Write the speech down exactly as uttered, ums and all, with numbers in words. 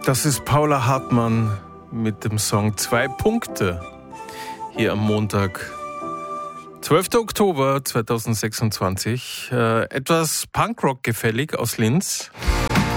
Das ist Paula Hartmann mit dem Song Zwei Punkte hier am Montag, zwölfter Oktober zweitausendsechsundzwanzig. Äh, etwas Punkrock gefällig aus Linz.